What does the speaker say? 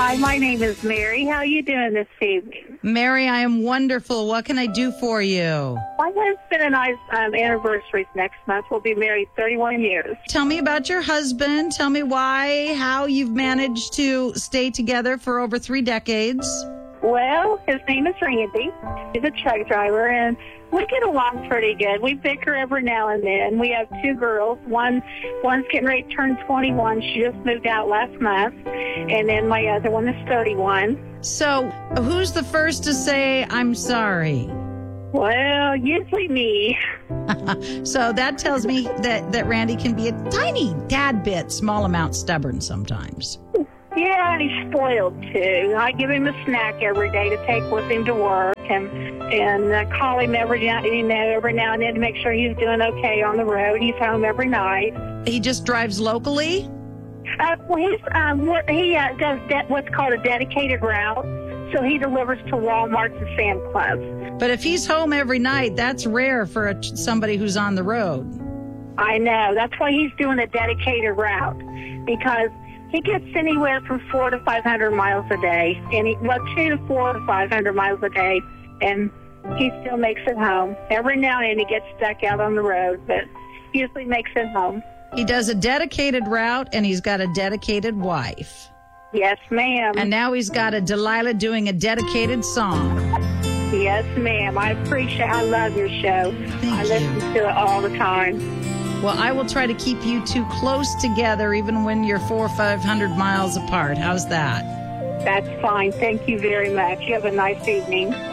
Hi, my name is Mary. How are you doing this evening? Mary, I am wonderful. What can I do for you? My husband and I's anniversary next month. We'll be married 31 years. Tell me about your husband. Tell me how you've managed to stay together for over 3 decades. Well, his name is Randy. He's a truck driver, and we get along pretty good. We bicker every now and then. We have 2 girls. One's getting ready to turn 21. She just moved out last month. And then my other one is 31. So who's the first to say, I'm sorry? Well, usually me. So that tells me that Randy can be a tiny tad bit, small amount stubborn sometimes. Yeah, and he's spoiled, too. I give him a snack every day to take with him to work and call him every now and then to make sure he's doing okay on the road. He's home every night. He just drives locally? He does what's called a dedicated route, so he delivers to Walmarts and Sam's Clubs. But if he's home every night, that's rare for somebody who's on the road. I know. That's why he's doing a dedicated route, because he gets anywhere from 400 to 500 miles a day, and 2 to 4 to 500 miles a day, and he still makes it home. Every now and then he gets stuck out on the road, but usually makes it home. He does a dedicated route, and he's got a dedicated wife. Yes, ma'am. And now he's got a Delilah doing a dedicated song. Yes, ma'am. I love your show. I listen to it all the time. Well, I will try to keep you 2 close together even when you're 400 or 500 miles apart. How's that? That's fine. Thank you very much. You have a nice evening.